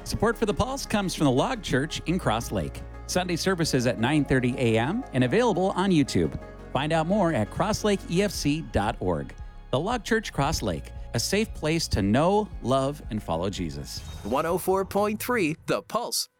Support for The Pulse comes from the Log Church in Cross Lake. Sunday services at 9:30 a.m. and available on YouTube. Find out more at crosslakeefc.org. The Log Church Cross Lake, a safe place to know, love, and follow Jesus. 104.3 The Pulse.